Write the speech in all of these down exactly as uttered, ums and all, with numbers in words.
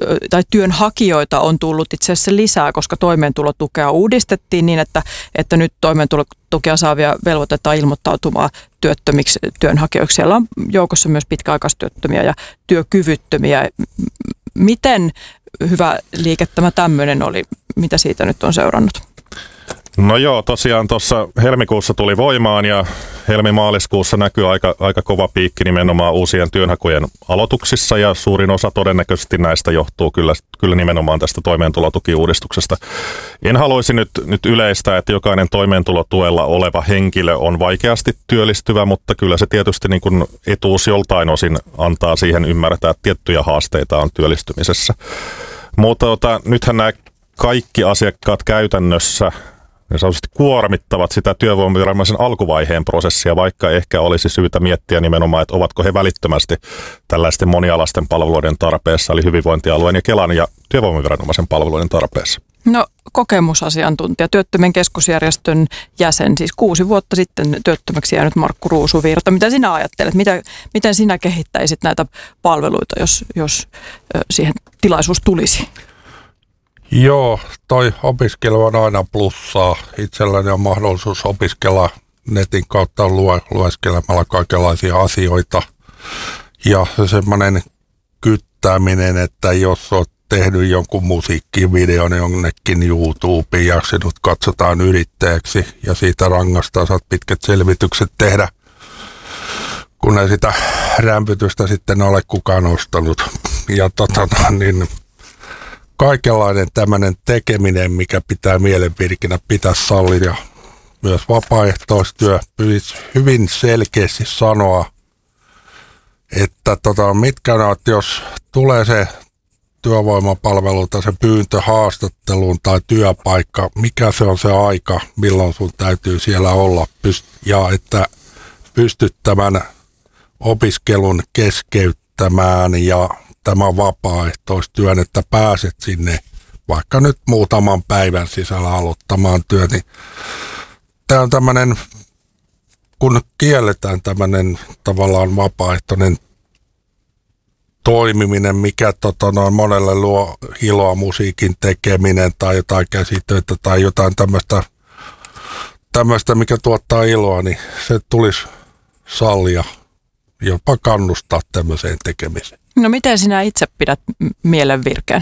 tai työnhakijoita on tullut itse asiassa lisää, koska toimeentulotukea uudistettiin niin, että, että nyt toimeentulotukea saavia velvoitetaan ilmoittautumaan työttömiksi työnhakijoiksi. Siellä on joukossa myös pitkäaikaistyöttömiä ja työkyvyttömiä. Miten hyvä liike tämä tämmöinen oli? Mitä siitä nyt on seurannut? No joo, tosiaan tuossa helmikuussa tuli voimaan ja helmimaaliskuussa näkyy aika, aika kova piikki nimenomaan uusien työnhakujen aloituksissa ja suurin osa todennäköisesti näistä johtuu kyllä, kyllä nimenomaan tästä toimeentulotukiuudistuksesta. En haluaisi nyt, nyt yleistää, että jokainen toimeentulotuella oleva henkilö on vaikeasti työllistyvä, mutta kyllä se tietysti niin kuin etuus joltain osin antaa siihen ymmärtää, että tiettyjä haasteita on työllistymisessä. Mutta tota, nythän nämä kaikki asiakkaat käytännössä ne sanotusti kuormittavat sitä työvoimaviranomaisen alkuvaiheen prosessia, vaikka ehkä olisi syytä miettiä nimenomaan, että ovatko he välittömästi tällaisten monialaisten palveluiden tarpeessa, eli hyvinvointialueen ja Kelan ja työvoimaviranomaisen palveluiden tarpeessa. No kokemusasiantuntija, työttömien keskusjärjestön jäsen, siis kuusi vuotta sitten työttömäksi jäänyt Markku Ruusuvirta. Mitä sinä ajattelet? Mitä, miten sinä kehittäisit näitä palveluita, jos, jos siihen tilaisuus tulisi? Joo, toi opiskelu on aina plussaa. Itselläni on mahdollisuus opiskella netin kautta lue, lueskelemalla kaikenlaisia asioita. Ja semmoinen kyttäminen, että jos olet tehnyt jonkun musiikkivideon jonnekin YouTubeen ja sinut katsotaan yrittäjäksi ja siitä rangaistaan, saat pitkät selvitykset tehdä, kun ei sitä rämpytystä sitten ole kukaan ostanut. Ja tota niin... Kaikenlainen tämmöinen tekeminen, mikä pitää mielenvirkinä pitää sallia ja myös vapaaehtoistyö pyritään hyvin selkeästi sanoa, että tota, mitkä on, että jos tulee se työvoimapalvelu tai se pyyntö haastatteluun tai työpaikka, mikä se on se aika, milloin sun täytyy siellä olla ja että pystyt tämän opiskelun keskeyttämään ja tämä vapaaehtoistyön, että pääset sinne vaikka nyt muutaman päivän sisällä aloittamaan työ, niin tämä on tämmöinen, kun kielletään tämmöinen tavallaan vapaaehtoinen toimiminen, mikä tota, noin monelle luo iloa, musiikin tekeminen tai jotain käsitöitä tai jotain tämmöistä, tämmöistä, mikä tuottaa iloa, niin se tulisi sallia, jopa kannustaa tämmöiseen tekemiseen. No miten sinä itse pidät mielen virkeän?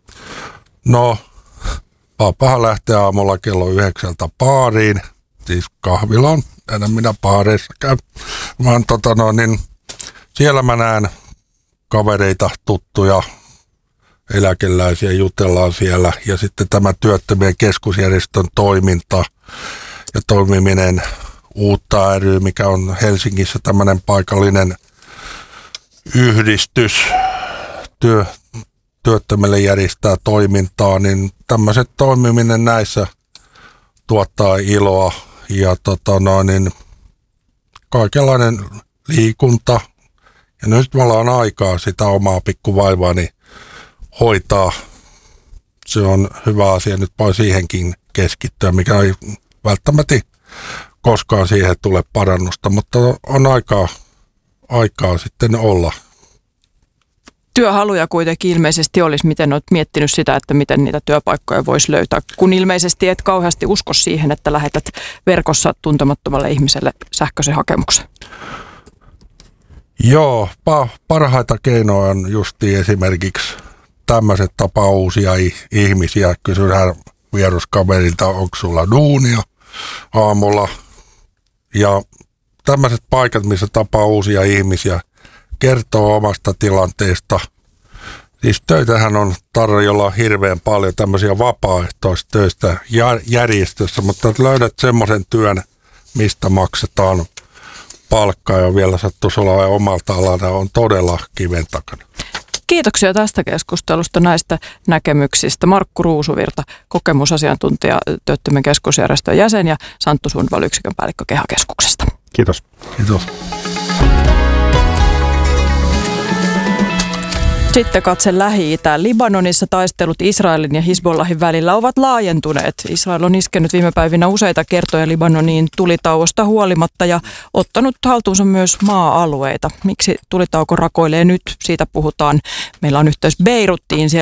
No, papahan lähtee aamulla kello yhdeksältä baariin, siis kahvilaan, enää minä baareissa käyn, vaan tota no, niin siellä mä näen kavereita, tuttuja, eläkeläisiä, jutellaan siellä ja sitten tämä työttömien keskusjärjestön toiminta ja toimiminen Uutta ry, mikä on Helsingissä tämmöinen paikallinen yhdistys, työ, työttömille järjestää toimintaa, niin tämmöiset toimiminen näissä tuottaa iloa ja tota noin, niin kaikenlainen liikunta. Ja nyt me ollaan aikaa sitä omaa pikkuvaivaani hoitaa. Se on hyvä asia, nyt voi siihenkin keskittyä, mikä ei välttämättä koskaan siihen tule parannusta, mutta on aikaa, aikaa sitten olla. Työhaluja kuitenkin ilmeisesti olisi. Miten olet miettinyt sitä, että miten niitä työpaikkoja voisi löytää, kun ilmeisesti et kauheasti usko siihen, että lähetät verkossa tuntemattomalle ihmiselle sähköisen hakemuksen? Joo, pa- parhaita keinoja on justiin esimerkiksi tämmöiset tapaa uusia ihmisiä. Kysytään vieruskaverilta, onko sulla duunia aamulla. Ja tämmöiset paikat, missä tapaa uusia ihmisiä, kertoo omasta tilanteesta. Siis töitähän on tarjolla hirveän paljon tämmöisiä vapaaehtoistöistä järjestössä, mutta löydät semmoisen työn, mistä maksetaan palkkaa ja vielä sattuisi olla omalta alana, on todella kiven takana. Kiitoksia tästä keskustelusta, näistä näkemyksistä. Markku Ruusuvirta, kokemusasiantuntija, työttömien keskusjärjestön jäsen ja Santtu Sundvall, yksikön päällikkö KEHA-keskuksesta. Kiitos. Kiitos. Sitten katse Lähi-Itään. Libanonissa taistelut Israelin ja Hizbollahin välillä ovat laajentuneet. Israel on iskenyt viime päivinä useita kertoja Libanoniin tulitauosta huolimatta ja ottanut haltuunsa myös maa-alueita. Miksi tulitauko rakoilee nyt? Siitä puhutaan. Meillä on yhteys Beiruttiin. Siellä